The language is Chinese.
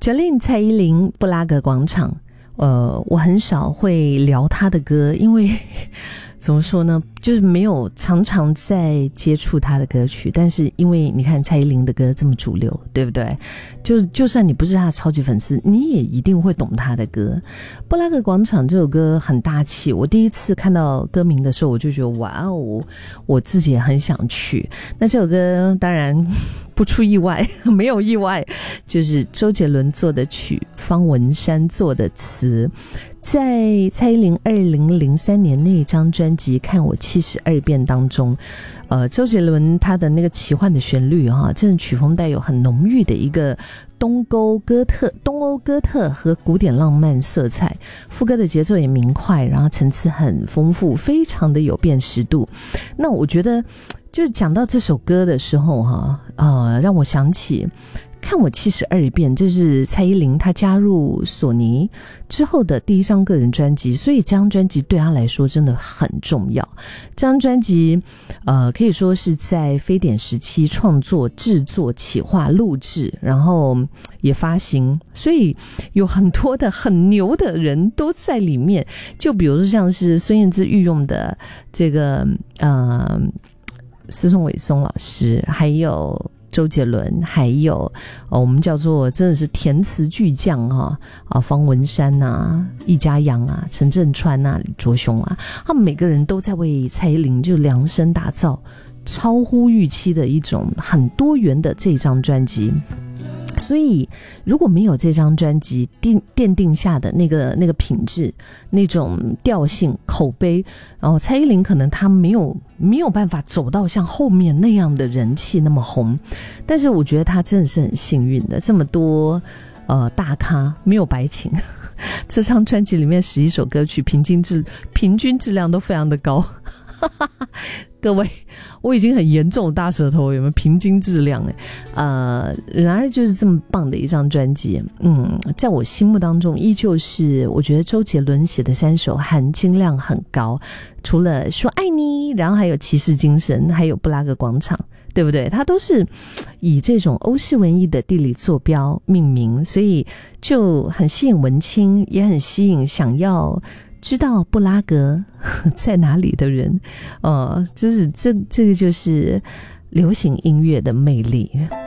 Jolin 蔡依林布拉格广场，我很少会聊她的歌，因为怎么说呢，就是没有常常在接触她的歌曲。但是因为你看蔡依林的歌这么主流，对不对？就算你不是她的超级粉丝，你也一定会懂她的歌。布拉格广场这首歌很大气，我第一次看到歌名的时候，我就觉得哇哦，我自己也很想去。那这首歌当然不出意外，没有意外，就是周杰伦做的曲，方文山做的词。在蔡依林2003年那一张专辑《看我72遍》当中，周杰伦他的那个奇幻的旋律真的曲风带有很浓郁的一个东欧哥特和古典浪漫色彩，副歌的节奏也明快，然后层次很丰富，非常的有辨识度。那我觉得就是讲到这首歌的时候让我想起看我72遍，这是蔡依林她加入索尼之后的第一张个人专辑，所以这张专辑对她来说真的很重要。这张专辑可以说是在非典时期创作、制作、企划、录制，然后也发行，所以有很多的很牛的人都在里面。就比如说像是孙燕姿御用的这个司松伟松老师，还有周杰伦，还有我们叫做真的是填词巨匠方文山易家扬陈振川李卓雄他们每个人都在为蔡依林就量身打造超乎预期的一种很多元的这张专辑。所以如果没有这张专辑奠定下的那个品质、那种调性、口碑，然后蔡依林可能她没有办法走到像后面那样的人气那么红。但是我觉得她真的是很幸运的，这么多大咖没有白请。这张专辑里面11首歌曲平均质量都非常的高。各位，我已经很严重的大舌头，有没有平均质量然而就是这么棒的一张专辑，在我心目当中依旧是我觉得周杰伦写的3首含金量很高，除了说爱你，然后还有骑士精神，还有布拉格广场，对不对？它都是以这种欧式文艺的地理坐标命名，所以就很吸引文青，也很吸引想要知道布拉格在哪里的人。就是这个就是流行音乐的魅力。